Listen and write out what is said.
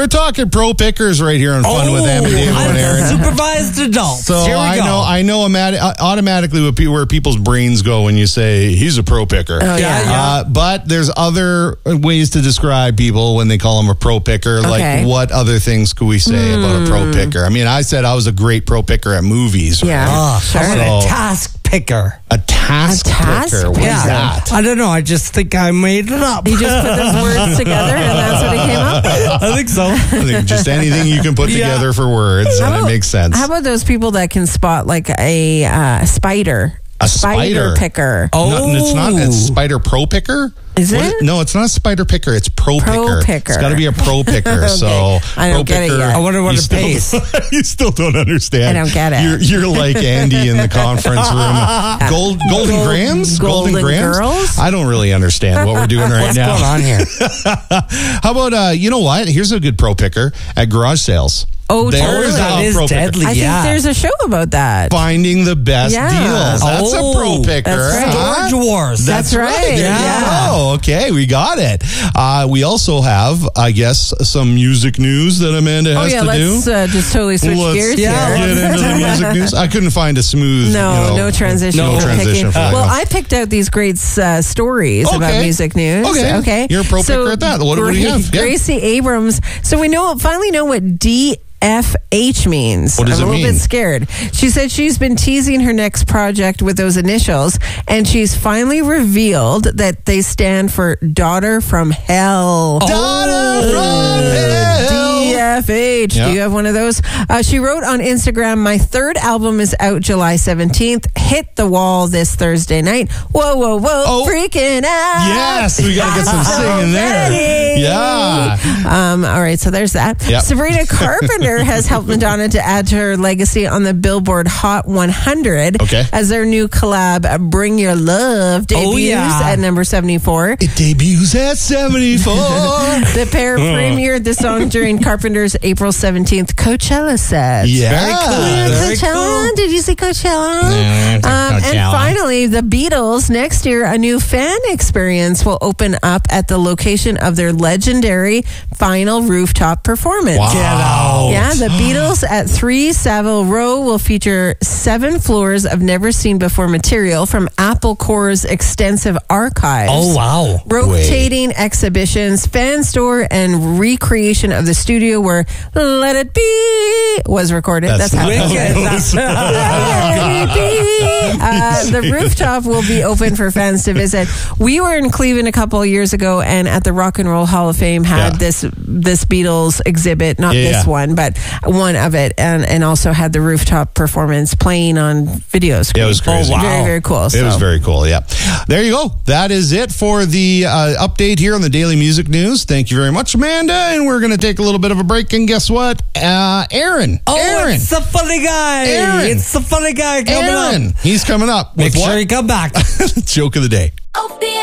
We're talking pro pickers right here on Fun with Amidivo and Aaron. Supervised adults. So Here we go. I know automatically where people's brains go when you say he's a pro picker. Oh, yeah. But there's other ways to describe people when they call them a pro picker. Okay. Like, what other things could we say about a pro picker? I mean, I said I was a great pro picker at movies. Right? Yeah. How about a task picker? A task picker. What is that? I don't know. I just think I made it up. You just put those words together and that's what it came up with? I think so. I think just anything you can put together for words, and it makes sense. How about those people that can spot like a spider? A spider picker. No, it's not a spider pro picker. Is it? No, it's not a spider picker. It's pro Pro picker. It's got to be a pro picker. Okay. So I don't get it yet. I wonder what it pays. You still don't understand. I don't get it. You're like Andy in the conference room. Golden Grams? Golden Grams? Girls? I don't really understand what we're doing right What's now. going on here? How about, you know what? Here's a good pro picker at garage sales. Oh, There's totally. That a is pro picker. deadly. I think there's a show about that. Finding the best Yeah. deals. That's a pro picker. That's right. huh? Storage Wars. That's right. There you Yeah. go. Okay, we got it. We also have, I guess, some music news that Amanda has to let's do. just totally switch gears yeah, here. Get into the music news. I couldn't find a smooth. No transition. No for transition picking. for that. Well, I picked out these great stories about Okay. music news. Okay. You're a pro picker at that. What do you have? Yeah. Gracie Abrams. So we finally know what DFH means. What does I'm it a little mean? bit scared. She said she's been teasing her next project with those initials, and she's finally revealed that they stand for Daughter from Hell. Daughter from Hell. DFH. Yeah. Do you have one of those? She wrote on Instagram, my third album is out July 17th. Hit the wall this Thursday night. Whoa, whoa, whoa. Oh. Freaking out. Yes, we got to get some I'm so singing there. ready. Yeah. All right, so there's that. Yep. Sabrina Carpenter has helped Madonna to add to her legacy on the Billboard Hot 100 Okay. as their new collab, Bring Your Love, debuts at number 74. It debuts at 74. The pair premiered the song during Carpenter's April 17th Coachella set. Yeah. Very Coachella? cool. Did you see Coachella? Yeah, And Coachella. finally, the Beatles. Next year, a new fan experience will open up at the location of their legendary final rooftop performance. Wow. Get out. Yeah, the Beatles at 3 Savile Row will feature 7 floors of never-seen-before material from Apple Corps' extensive archives. Oh, wow. Rotating exhibitions, fan store, and recreation of the studio where Let It Be was recorded. That's how it Wicked. goes. Let It Be. The rooftop will be open for fans to visit. We were in Cleveland a couple of years ago, and at the Rock and Roll Hall of Fame had this Beatles exhibit, not this one, but one of it, and also had the rooftop performance playing on video screen. Yeah, it was crazy. Oh, wow. Very, very cool. It was very cool, yeah. There you go. That is it for the update here on the Daily Music News. Thank you very much, Amanda. And we're going to take a little bit of a break. And guess what? Aaron. Oh, Aaron. it's the funny guy. Aaron. It's the funny guy coming Aaron. up. He's coming up. Make with sure what? you come back. Joke of the day. Oh,